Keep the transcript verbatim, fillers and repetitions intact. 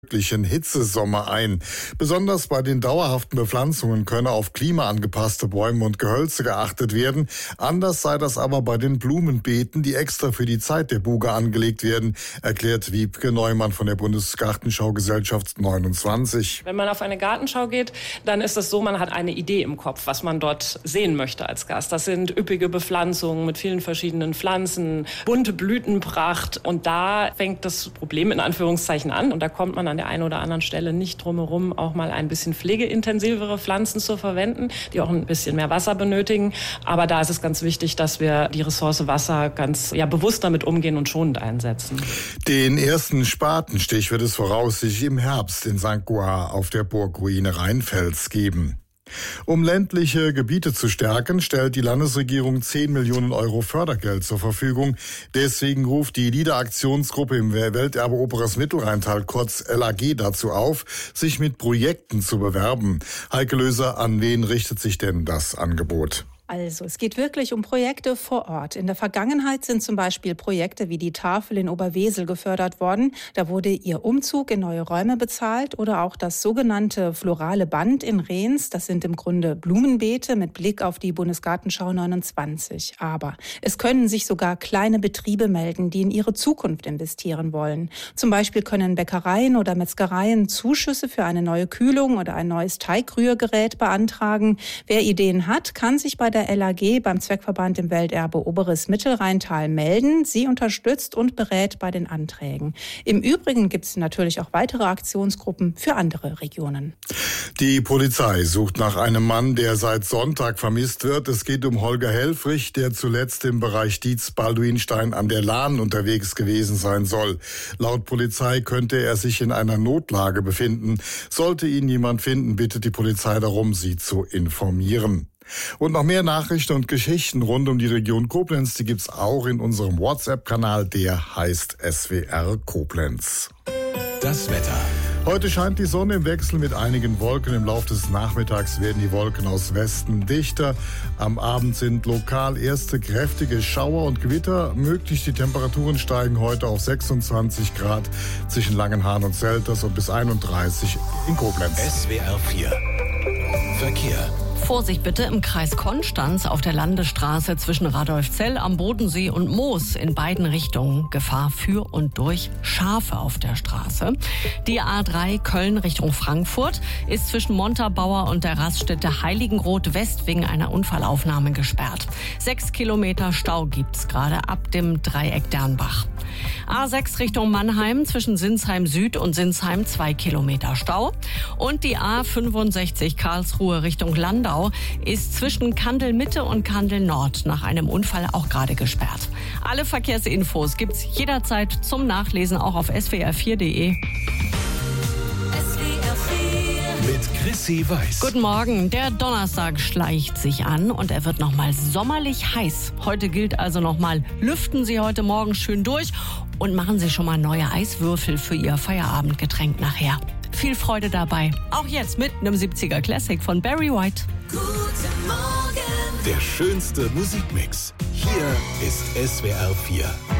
möglichen Hitzesommer ein. Besonders bei den dauerhaften Bepflanzungen könne auf klimaangepasste Bäume und Gehölze geachtet werden. Anders sei das aber bei den Blumenbeeten, die extra für die Zeit der Buga angelegt werden, erklärt Wiebke Neumann von der Bundesgartenschaugesellschaft neunundzwanzig. Wenn man auf eine Gartenschau geht, dann ist es so, man hat eine Idee im Kopf, was man dort sehen möchte als Gast. Das sind üppige Bepflanzungen mit vielen verschiedenen Pflanzen, bunte Blütenpracht. Und da fängt das Problem in Anführungszeichen an. Und da kommt man an der einen oder anderen Stelle nicht drum herum, auch mal ein bisschen pflegeintensivere Pflanzen zu verwenden, die auch ein bisschen mehr Wasser benötigen. Aber da ist es ganz wichtig, dass wir die Ressource Wasser ganz ja, bewusst damit umgehen und schonend einsetzen. Den ersten Spatenstich wird es voraussichtlich im Herbst in Sankt Goar auf der Burgruine Rheinfels geben. Um ländliche Gebiete zu stärken, stellt die Landesregierung zehn Millionen Euro Fördergeld zur Verfügung. Deswegen ruft die LIDA-Aktionsgruppe im Welterbe Oberes Mittelrheintal, kurz L A G, dazu auf, sich mit Projekten zu bewerben. Heike Löser, an wen richtet sich denn das Angebot? Also, es geht wirklich um Projekte vor Ort. In der Vergangenheit sind zum Beispiel Projekte wie die Tafel in Oberwesel gefördert worden. Da wurde ihr Umzug in neue Räume bezahlt oder auch das sogenannte Florale Band in Rehns. Das sind im Grunde Blumenbeete mit Blick auf die Bundesgartenschau neunundzwanzig. Aber es können sich sogar kleine Betriebe melden, die in ihre Zukunft investieren wollen. Zum Beispiel können Bäckereien oder Metzgereien Zuschüsse für eine neue Kühlung oder ein neues Teigrührgerät beantragen. Wer Ideen hat, kann sich bei der L A G beim Zweckverband im Welterbe Oberes Mittelrheintal melden. Sie unterstützt und berät bei den Anträgen. Im Übrigen gibt es natürlich auch weitere Aktionsgruppen für andere Regionen. Die Polizei sucht nach einem Mann, der seit Sonntag vermisst wird. Es geht um Holger Helfrich, der zuletzt im Bereich Dietz-Balduinstein an der Lahn unterwegs gewesen sein soll. Laut Polizei könnte er sich in einer Notlage befinden. Sollte ihn jemand finden, bittet die Polizei darum, sie zu informieren. Und noch mehr Nachrichten und Geschichten rund um die Region Koblenz, die gibt's auch in unserem WhatsApp-Kanal, der heißt S W R Koblenz. Das Wetter. Heute scheint die Sonne im Wechsel mit einigen Wolken. Im Laufe des Nachmittags werden die Wolken aus Westen dichter. Am Abend sind lokal erste kräftige Schauer und Gewitter möglich. Die Temperaturen steigen heute auf sechsundzwanzig Grad zwischen Langenhahn und Selters und bis einunddreißig in Koblenz. S W R vier Verkehr. Vorsicht bitte im Kreis Konstanz auf der Landesstraße zwischen Radolfzell am Bodensee und Moos in beiden Richtungen. Gefahr für und durch Schafe auf der Straße. Die A drei Köln Richtung Frankfurt ist zwischen Montabaur und der Raststätte Heiligenroth West wegen einer Unfallaufnahme gesperrt. Sechs Kilometer Stau gibt's gerade ab dem Dreieck Dernbach. A sechs Richtung Mannheim zwischen Sinsheim Süd und Sinsheim zwei Kilometer Stau. Und die A fünfundsechzig Karlsruhe Richtung Landau ist zwischen Kandel Mitte und Kandel Nord nach einem Unfall auch gerade gesperrt. Alle Verkehrsinfos gibt's jederzeit zum Nachlesen auch auf S W R vier Punkt de. Mit Chrissy Weiß. Guten Morgen. Der Donnerstag schleicht sich an und er wird noch mal sommerlich heiß. Heute gilt also noch mal, lüften Sie heute Morgen schön durch und machen Sie schon mal neue Eiswürfel für Ihr Feierabendgetränk nachher. Viel Freude dabei. Auch jetzt mit einem siebziger Classic von Barry White. Guten Morgen. Der schönste Musikmix. Hier ist S W R vier.